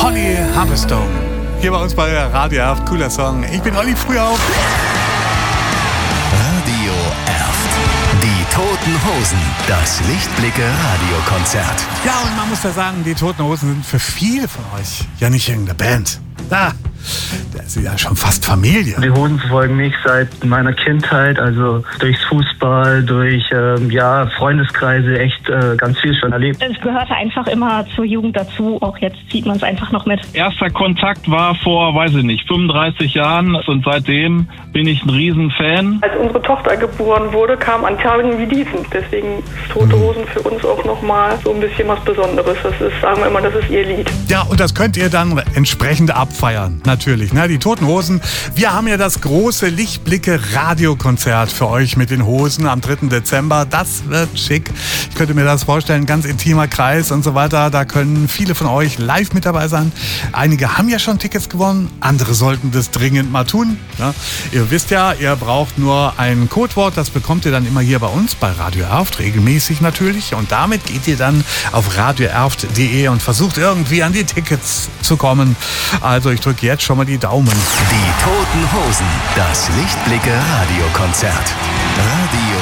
Holly Humberstone. Hier bei uns bei Radio Erft, cooler Song. Ich bin Olli Frühauf. Radio Erft. Die Toten Hosen. Das Lichtblicke-Radiokonzert. Ja, und man muss ja sagen, die Toten Hosen sind für viele von euch ja nicht irgendeine Band. Das ist ja schon fast Familie. Die Hosen verfolgen mich seit meiner Kindheit, also durchs Fußball, durch Freundeskreise, echt ganz viel schon erlebt. Es gehörte einfach immer zur Jugend dazu, auch jetzt zieht man es einfach noch mit. Erster Kontakt war vor, 35 Jahren und seitdem bin ich ein Riesenfan. Als unsere Tochter geboren wurde, kam an Tagen wie diesen. Deswegen ist Tote Hosen für uns auch nochmal so ein bisschen was Besonderes. Das ist, sagen wir immer, das ist ihr Lied. Ja, und das könnt ihr dann entsprechend abfeiern. Natürlich, ne? Die Toten Hosen. Wir haben ja das große Lichtblicke-Radiokonzert für euch mit den Hosen am 3. Dezember. Das wird schick. Ich könnte mir das vorstellen, ganz intimer Kreis und so weiter. Da können viele von euch live mit dabei sein. Einige haben ja schon Tickets gewonnen. Andere sollten das dringend mal tun. Ne? Ihr wisst ja, ihr braucht nur ein Codewort. Das bekommt ihr dann immer hier bei uns, bei Radio Erft, regelmäßig natürlich. Und damit geht ihr dann auf radioerft.de und versucht irgendwie an die Tickets zu kommen. Also ich drücke jetzt schon mal die Daumen. Die Toten Hosen. Das Lichtblicke-Radiokonzert. Radio